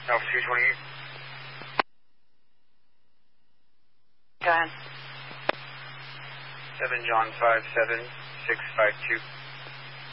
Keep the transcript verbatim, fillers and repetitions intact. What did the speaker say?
Alpha two twenty-eight. Go ahead. seven John five seven six five two.